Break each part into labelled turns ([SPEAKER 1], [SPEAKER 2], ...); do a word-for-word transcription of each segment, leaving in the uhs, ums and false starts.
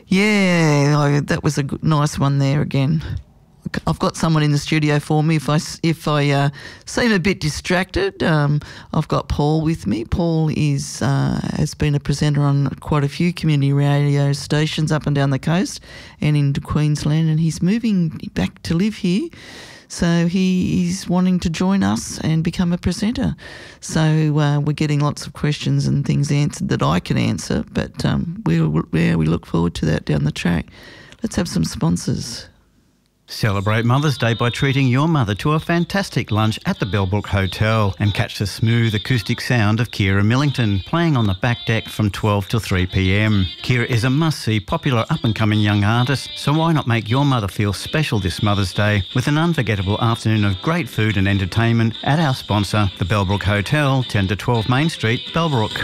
[SPEAKER 1] Yeah, I, that was a good, nice one there again. I've got someone in the studio for me. If I, if I uh, seem a bit distracted, um, I've got Paul with me. Paul is uh, has been a presenter on quite a few community radio stations up and down the coast and into Queensland, and he's moving back to live here. So he is wanting to join us and become a presenter. So uh, we're getting lots of questions and things answered that I can answer, but um, we, we, we look forward to that down the track. Let's have some sponsors.
[SPEAKER 2] Celebrate Mother's Day by treating your mother to a fantastic lunch at the Bellbrook Hotel and catch the smooth acoustic sound of Kira Millington playing on the back deck from twelve till three p m. Kira is a must-see popular up-and-coming young artist, so why not make your mother feel special this Mother's Day with an unforgettable afternoon of great food and entertainment at our sponsor, the Bellbrook Hotel, ten to twelve Main Street, Bellbrook.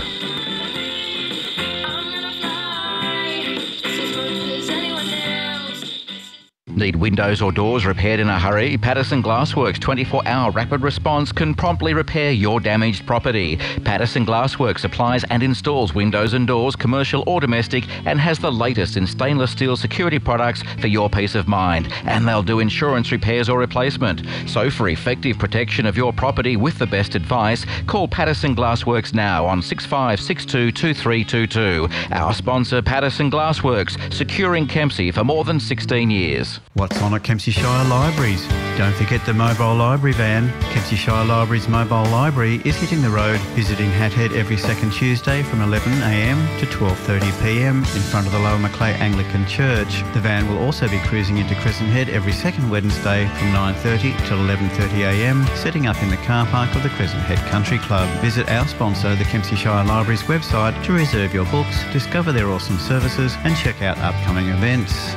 [SPEAKER 3] Need windows or doors repaired in a hurry? Patterson Glassworks twenty-four hour rapid response can promptly repair your damaged property. Patterson Glassworks supplies and installs windows and doors, commercial or domestic, and has the latest in stainless steel security products for your peace of mind. And they'll do insurance repairs or replacement. So for effective protection of your property with the best advice, call Patterson Glassworks now on six five six two, two three two two. Our sponsor, Patterson Glassworks, securing Kempsey for more than sixteen years.
[SPEAKER 2] What's on at Kempsey Shire Libraries? Don't forget the mobile library van. Kempsey Shire Libraries mobile library is hitting the road, visiting Hat Head every second Tuesday from eleven a m to twelve thirty p m in front of the Lower Macleay Anglican Church. The van will also be cruising into Crescent Head every second Wednesday from nine thirty till eleven thirty a m, setting up in the car park of the Crescent Head Country Club. Visit our sponsor, the Kempsey Shire Libraries website to reserve your books, discover their awesome services and check out upcoming events.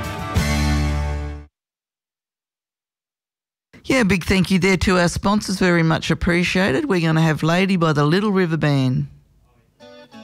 [SPEAKER 1] Yeah, big thank you there to our sponsors, very much appreciated. We're going to have Lady by the Little River Band.